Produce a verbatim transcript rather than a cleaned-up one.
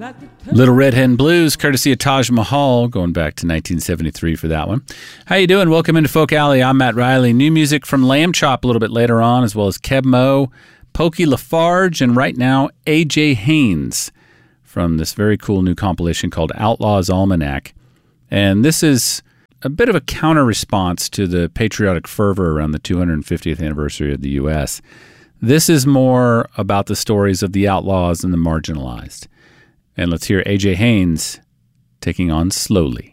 Little Red Hen Blues, courtesy of Taj Mahal, going back to nineteen seventy-three for that one. How you doing? Welcome into Folk Alley. I'm Matt Riley. New music from Lamb Chop a little bit later on, as well as Keb Mo, Pokey LaFarge, and right now A J Haynes from this very cool new compilation called Outlaws Almanac. And this is a bit of a counter-response to the patriotic fervor around the two hundred fiftieth anniversary of the U S. This is more about the stories of the outlaws and the marginalized. And let's hear A J Haynes taking on Slowly.